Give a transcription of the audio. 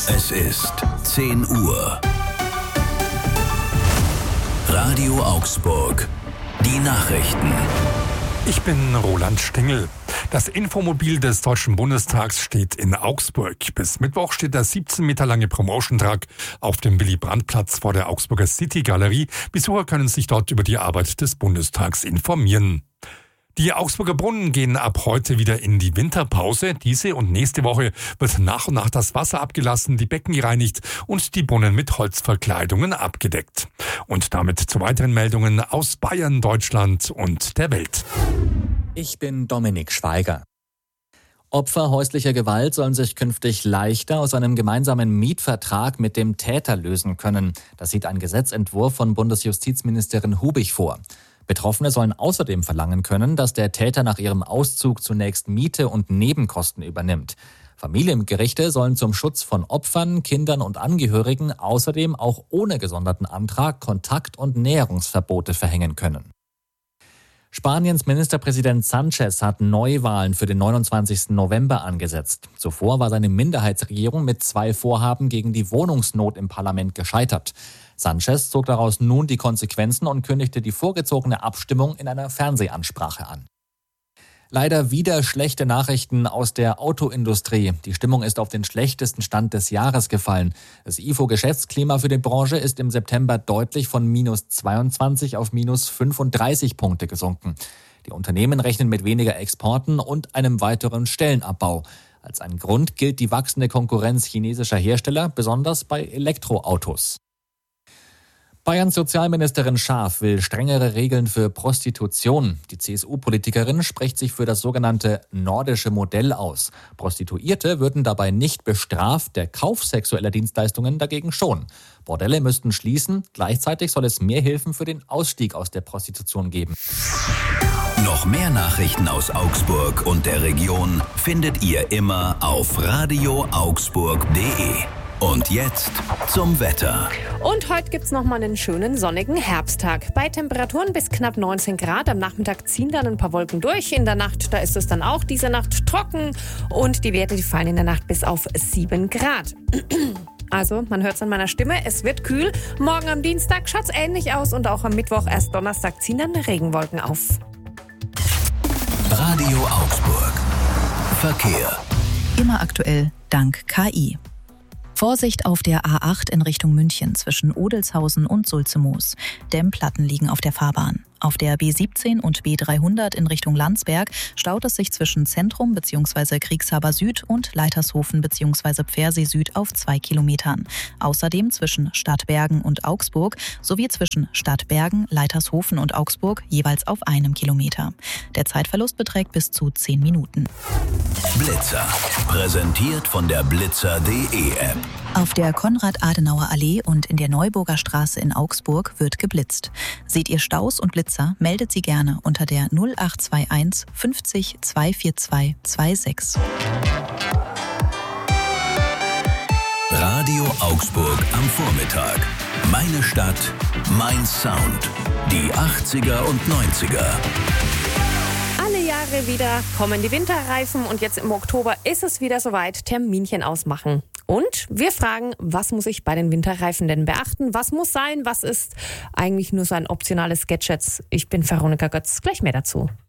Es ist 10 Uhr. Radio Augsburg. Die Nachrichten. Ich bin Roland Stengel. Das Infomobil des Deutschen Bundestags steht in Augsburg. Bis Mittwoch steht der 17 Meter lange Promotion-Truck auf dem Willy-Brandt-Platz vor der Augsburger City-Galerie. Besucher können sich dort über die Arbeit des Bundestags informieren. Die Augsburger Brunnen gehen ab heute wieder in die Winterpause. Diese und nächste Woche wird nach und nach das Wasser abgelassen, die Becken gereinigt und die Brunnen mit Holzverkleidungen abgedeckt. Und damit zu weiteren Meldungen aus Bayern, Deutschland und der Welt. Ich bin Dominik Schweiger. Opfer häuslicher Gewalt sollen sich künftig leichter aus einem gemeinsamen Mietvertrag mit dem Täter lösen können. Das sieht ein Gesetzentwurf von Bundesjustizministerin Hubig vor. Betroffene sollen außerdem verlangen können, dass der Täter nach ihrem Auszug zunächst Miete und Nebenkosten übernimmt. Familiengerichte sollen zum Schutz von Opfern, Kindern und Angehörigen außerdem auch ohne gesonderten Antrag Kontakt- und Näherungsverbote verhängen können. Spaniens Ministerpräsident Sánchez hat Neuwahlen für den 29. November angesetzt. Zuvor war seine Minderheitsregierung mit 2 Vorhaben gegen die Wohnungsnot im Parlament gescheitert. Sánchez zog daraus nun die Konsequenzen und kündigte die vorgezogene Abstimmung in einer Fernsehansprache an. Leider wieder schlechte Nachrichten aus der Autoindustrie. Die Stimmung ist auf den schlechtesten Stand des Jahres gefallen. Das IFO-Geschäftsklima für die Branche ist im September deutlich von -22 auf -35 Punkte gesunken. Die Unternehmen rechnen mit weniger Exporten und einem weiteren Stellenabbau. Als ein Grund gilt die wachsende Konkurrenz chinesischer Hersteller, besonders bei Elektroautos. Bayerns Sozialministerin Schaaf will strengere Regeln für Prostitution. Die CSU-Politikerin spricht sich für das sogenannte nordische Modell aus. Prostituierte würden dabei nicht bestraft, der Kauf sexueller Dienstleistungen dagegen schon. Bordelle müssten schließen, gleichzeitig soll es mehr Hilfen für den Ausstieg aus der Prostitution geben. Noch mehr Nachrichten aus Augsburg und der Region findet ihr immer auf radioaugsburg.de. Und jetzt zum Wetter. Und heute gibt's nochmal einen schönen sonnigen Herbsttag. Bei Temperaturen bis knapp 19 Grad. Am Nachmittag ziehen dann ein paar Wolken durch. In der Nacht, da ist es dann auch diese Nacht trocken. Und die Werte, die fallen in der Nacht bis auf 7 Grad. Also, man hört es an meiner Stimme, es wird kühl. Morgen am Dienstag schaut's ähnlich aus. Und auch am Mittwoch, erst Donnerstag, ziehen dann Regenwolken auf. Radio Augsburg. Verkehr. Immer aktuell dank KI. Vorsicht auf der A8 in Richtung München zwischen Odelshausen und Sulzemoos. Dämmplatten liegen auf der Fahrbahn. Auf der B17 und B300 in Richtung Landsberg staut es sich zwischen Zentrum bzw. Kriegshaber Süd und Leitershofen bzw. Pfersee Süd auf 2 Kilometern. Außerdem zwischen Stadtbergen und Augsburg sowie zwischen Stadtbergen, Leitershofen und Augsburg jeweils auf 1 Kilometer. Der Zeitverlust beträgt bis zu 10 Minuten. Blitzer. Präsentiert von der Blitzer.de App. Auf der Konrad-Adenauer-Allee und in der Neuburger Straße in Augsburg wird geblitzt. Seht ihr Staus und Blitzer, meldet sie gerne unter der 0821 50 242 26. Radio Augsburg am Vormittag. Meine Stadt, mein Sound. Die 80er und 90er. Alle Jahre wieder kommen die Winterreifen und jetzt im Oktober ist es wieder soweit, Terminchen ausmachen. Und wir fragen, was muss ich bei den Winterreifen denn beachten? Was muss sein? Was ist eigentlich nur so ein optionales Gadget? Ich bin Veronika Götz. Gleich mehr dazu.